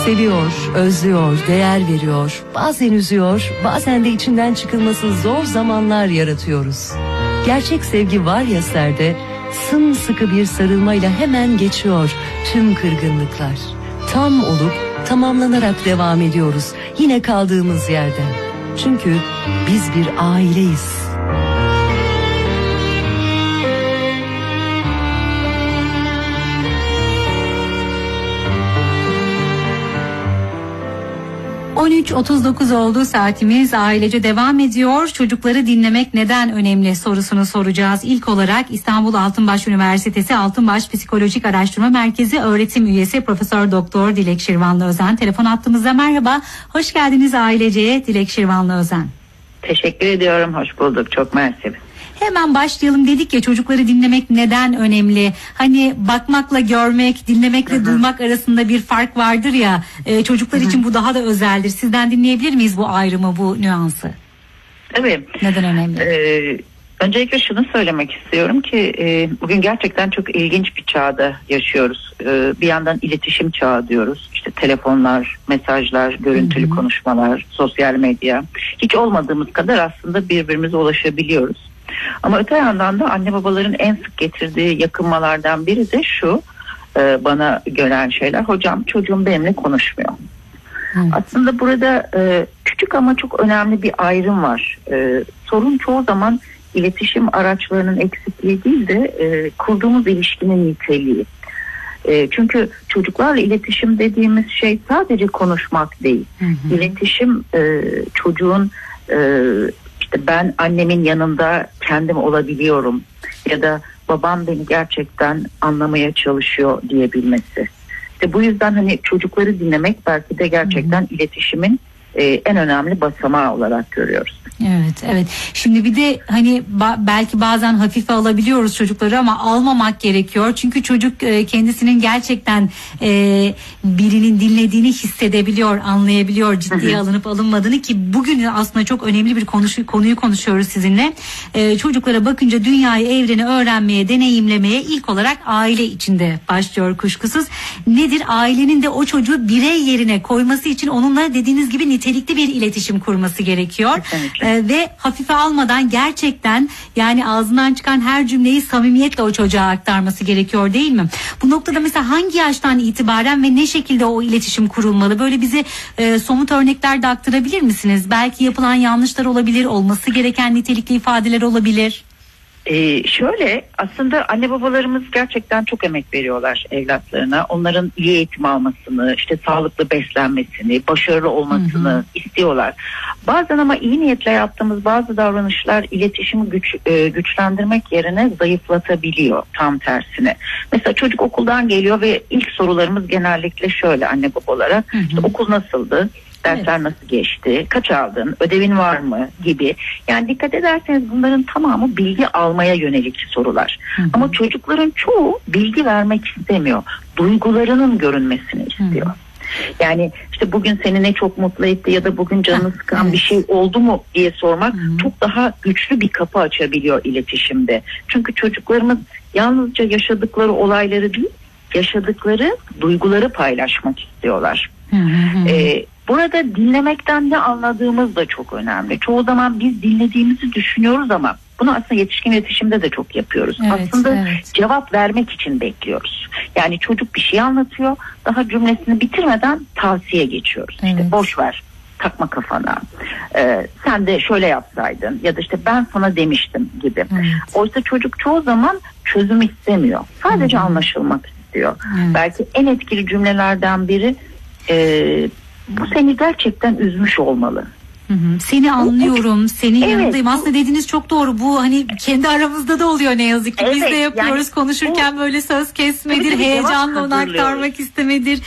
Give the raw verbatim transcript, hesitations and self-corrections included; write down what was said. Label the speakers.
Speaker 1: Seviyor, özlüyor, değer veriyor, bazen üzüyor, bazen de içinden çıkılması zor zamanlar yaratıyoruz. Gerçek sevgi var ya serde, sımsıkı bir sarılmayla hemen geçiyor tüm kırgınlıklar. Tam olup tamamlanarak devam ediyoruz yine kaldığımız yerden. Çünkü biz bir aileyiz.
Speaker 2: on üç otuz dokuz oldu saatimiz, ailece devam ediyor. Çocukları dinlemek neden önemli sorusunu soracağız. İlk olarak İstanbul Altınbaş Üniversitesi Altınbaş Psikolojik Araştırma Merkezi öğretim üyesi Profesör Doktor Dilek Şirvanlı Özen telefon hattımızda. Merhaba, hoş geldiniz Aileceye Dilek Şirvanlı Özen.
Speaker 3: Teşekkür ediyorum, hoş bulduk, çok mersi.
Speaker 2: Hemen başlayalım, dedik ya çocukları dinlemek neden önemli? Hani bakmakla görmek, dinlemekle Hı-hı. duymak arasında bir fark vardır ya, e, çocuklar Hı-hı. için bu daha da özeldir. Sizden dinleyebilir miyiz bu ayrımı, bu nüansı?
Speaker 3: Tabii.
Speaker 2: Neden önemli?
Speaker 3: Ee, öncelikle şunu söylemek istiyorum ki e, bugün gerçekten çok ilginç bir çağda yaşıyoruz. Ee, bir yandan iletişim çağı diyoruz. İşte telefonlar, mesajlar, görüntülü Hı-hı. konuşmalar, sosyal medya. Hiç olmadığımız kadar aslında birbirimize ulaşabiliyoruz. Ama öte yandan da anne babaların en sık getirdiği yakınmalardan biri de şu, e, bana gelen şeyler, hocam çocuğum benimle konuşmuyor. Evet. Aslında burada e, küçük ama çok önemli bir ayrım var. E, sorun çoğu zaman iletişim araçlarının eksikliği değil de e, kurduğumuz ilişkinin niteliği. E, çünkü çocuklarla iletişim dediğimiz şey sadece konuşmak değil. Hı hı. İletişim e, çocuğun e, ben annemin yanında kendim olabiliyorum ya da babam beni gerçekten anlamaya çalışıyor diyebilmesi. İşte bu yüzden hani çocukları dinlemek belki de gerçekten Hı-hı. iletişimin e, en önemli basamağı olarak görüyoruz.
Speaker 2: Evet, evet. Şimdi bir de hani ba- belki bazen hafife alabiliyoruz çocukları ama almamak gerekiyor. Çünkü çocuk e, kendisinin gerçekten e, birinin dinlediğini hissedebiliyor, anlayabiliyor, ciddiye alınıp alınmadığını, ki bugün aslında çok önemli bir konuş- konuyu konuşuyoruz sizinle. E, çocuklara bakınca dünyayı, evreni öğrenmeye, deneyimlemeye ilk olarak aile içinde başlıyor kuşkusuz. Nedir? Ailenin de o çocuğu birey yerine koyması için onunla dediğiniz gibi nitelikli bir iletişim kurması gerekiyor. Ee, ve hafife almadan gerçekten yani ağzından çıkan her cümleyi samimiyetle o çocuğa aktarması gerekiyor, değil mi? Bu noktada mesela hangi yaştan itibaren ve ne şekilde o iletişim kurulmalı? Böyle bize e, somut örnekler de aktarabilir misiniz? Belki yapılan yanlışlar olabilir, olması gereken nitelikli ifadeler olabilir.
Speaker 3: Ee, şöyle aslında anne babalarımız gerçekten çok emek veriyorlar evlatlarına. Onların iyi eğitim almasını, işte sağlıklı beslenmesini, başarılı olmasını hı hı. istiyorlar. Bazen ama iyi niyetle yaptığımız bazı davranışlar iletişimi güç, e, güçlendirmek yerine zayıflatabiliyor, tam tersine. Mesela çocuk okuldan geliyor ve ilk sorularımız genellikle şöyle anne babalara. Hı hı. İşte okul nasıldı? Dersler evet. nasıl geçti? Kaç aldın? Ödevin var mı? Gibi. Yani dikkat ederseniz bunların tamamı bilgi almaya yönelik sorular. Hı hı. Ama çocukların çoğu bilgi vermek istemiyor. Duygularının görünmesini istiyor. Hı hı. Yani işte bugün seni ne çok mutlu etti ya da bugün canını sıkan evet. bir şey oldu mu diye sormak Hı-hı. çok daha güçlü bir kapı açabiliyor iletişimde. Çünkü çocuklarımız yalnızca yaşadıkları olayları değil, yaşadıkları duyguları paylaşmak istiyorlar. Ee, burada dinlemekten ne anladığımız da çok önemli. Çoğu zaman biz dinlediğimizi düşünüyoruz ama bunu aslında yetişkin iletişimde de çok yapıyoruz. Evet, aslında evet. cevap vermek için bekliyoruz. Yani çocuk bir şey anlatıyor, daha cümlesini bitirmeden tavsiye geçiyoruz. Evet. İşte boş ver, takma kafana. Ee, sen de şöyle yapsaydın ya da işte ben sana demiştim gibi. Evet. Oysa çocuk çoğu zaman çözüm istemiyor. Sadece evet. anlaşılmak istiyor. Evet. Belki en etkili cümlelerden biri e, bu seni gerçekten üzmüş olmalı.
Speaker 2: Hı hı. Seni anlıyorum, senin evet, yanındayım. Aslında dediğiniz çok doğru. Bu hani kendi aramızda da oluyor ne yazık ki. Evet, biz de yapıyoruz, yani, konuşurken o, böyle söz kesmedir, heyecanla onu aktarmak istemedir.